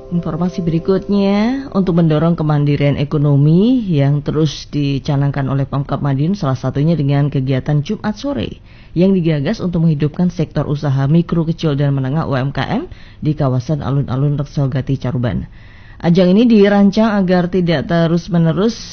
Informasi berikutnya, untuk mendorong kemandirian ekonomi yang terus dicanangkan oleh Pemkab Madiun, salah satunya dengan kegiatan Jumat sore yang digagas untuk menghidupkan sektor usaha mikro, kecil, dan menengah UMKM di kawasan alun-alun Reksogati Caruban. Ajang ini dirancang agar tidak terus-menerus